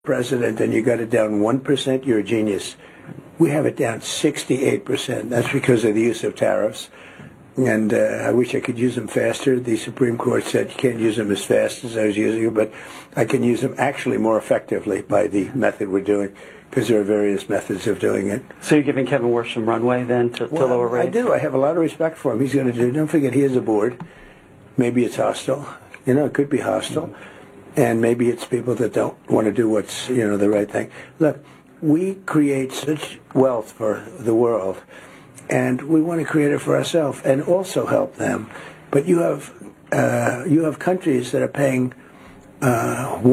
president and you got it down 1%, you're a genius. We have it down 68%. That's because of the use of tariffs. And I wish I could use them faster. The Supreme Court said you can't use them as fast as I was using them, but I can use them actually more effectively by the method we're doing, because there are various methods of doing it. So you're giving Kevin Warsh some runway then to lower rates? I do. I have a lot of respect for him. He's going to do. Don't forget, he has a board. Maybe it's hostile. It could be hostile. And maybe it's people that don't want to do what's, the right thing. Look, we create such wealth for the world, and we want to create it for ourselves and also help them. But you have countries that are paying 1%,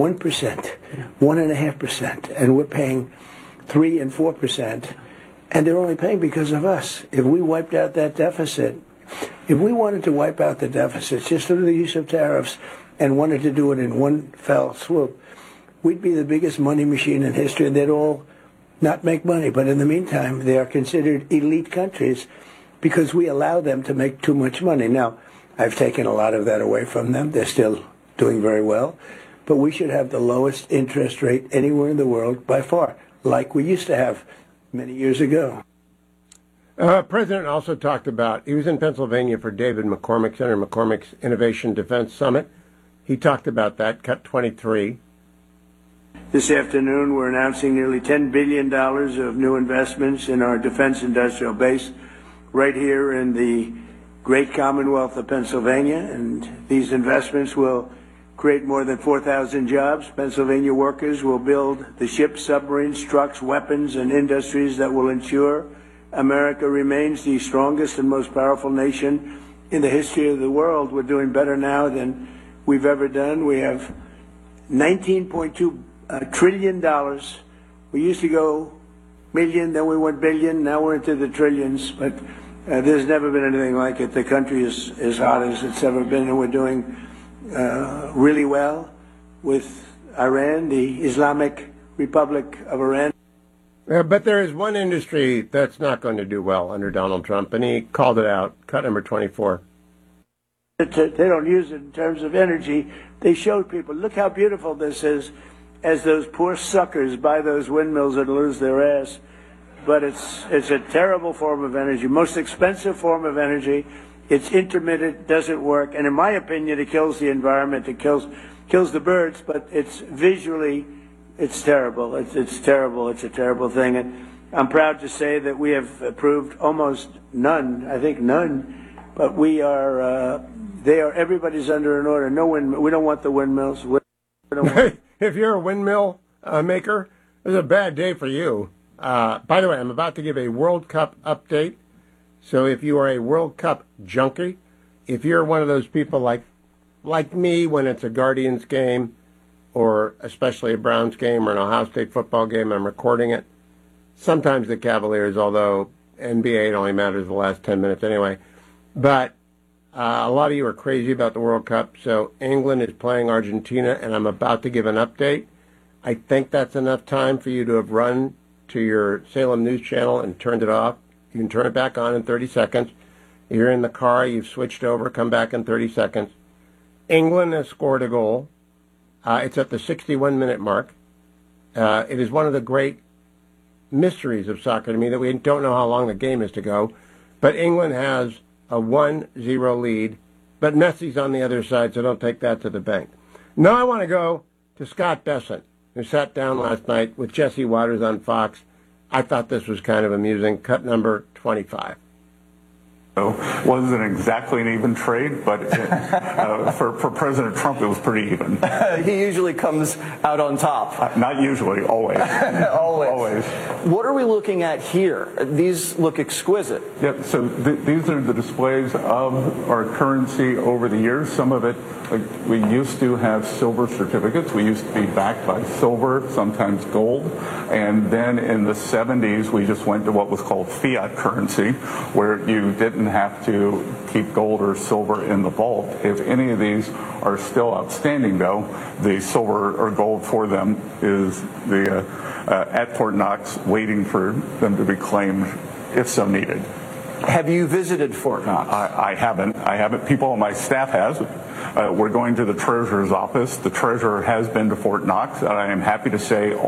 1.5%, and we're paying 3 and 4%, and they're only paying because of us. If we wiped out that deficit, if we wanted to wipe out the deficit just through the use of tariffs and wanted to do it in one fell swoop, we'd be the biggest money machine in history, and they'd all not make money. But in the meantime, they are considered elite countries because we allow them to make too much money. Now, I've taken a lot of that away from them. They're still doing very well. But we should have the lowest interest rate anywhere in the world by far, like we used to have many years ago. President also talked about, he was in Pennsylvania for David McCormick, Senator McCormick's Innovation Defense Summit. He talked about that, cut 23. This afternoon, we're announcing nearly $10 billion of new investments in our defense industrial base right here in the great Commonwealth of Pennsylvania. And these investments will create more than 4,000 jobs. Pennsylvania workers will build the ships, submarines, trucks, weapons, and industries that will ensure America remains the strongest and most powerful nation in the history of the world. We're doing better now than we've ever done. We have $19.2 trillion. We used to go million, then we went billion, now we're into the trillions. But there's never been anything like it. The country is as hot as it's ever been, and we're doing really well with Iran, the Islamic Republic of Iran. But there is one industry that's not going to do well under Donald Trump, and he called it out. Cut number 24. They don't use it in terms of energy. They showed people, look how beautiful this is, as those poor suckers buy those windmills and lose their ass. But it's a terrible form of energy, most expensive form of energy. It's intermittent, doesn't work, and in my opinion, it kills the environment. It kills the birds, but it's visually, it's terrible. It's terrible. It's a terrible thing. And I'm proud to say that we have approved almost none. I think none. But we are. Everybody's under an order. No windmill. We don't want the windmills. We don't want If you're a windmill maker, it's a bad day for you. By the way, I'm about to give a World Cup update. So if you are a World Cup junkie, if you're one of those people like me when it's a Guardians game, or especially a Browns game or an Ohio State football game, I'm recording it. Sometimes the Cavaliers, although NBA it only matters the last 10 minutes anyway. But a lot of you are crazy about the World Cup, so England is playing Argentina, and I'm about to give an update. I think that's enough time for you to have run to your Salem News Channel and turned it off. You can turn it back on in 30 seconds. If you're in the car, you've switched over, come back in 30 seconds. England has scored a goal. It's at the 61-minute mark. It is one of the great mysteries of soccer to me that we don't know how long the game is to go. But England has a 1-0 lead, but Messi's on the other side, so don't take that to the bank. Now I want to go to Scott Bessent, who sat down last night with Jesse Waters on Fox. I thought this was kind of amusing. Cut number 25. Wasn't exactly an even trade, but for President Trump, it was pretty even. He usually comes out on top. Not usually, always. Always. What are we looking at here? These look exquisite. Yeah, so these are the displays of our currency over the years. Some of it, we used to have silver certificates. We used to be backed by silver, sometimes gold. And then in the 70s, we just went to what was called fiat currency, where you didn't have to keep gold or silver in the vault. If any of these are still outstanding, though, the silver or gold for them is at Fort Knox, waiting for them to be claimed if so needed. Have you visited Fort Knox? I haven't. People on my staff has. We're going to the treasurer's office. The treasurer has been to Fort Knox, and I am happy to say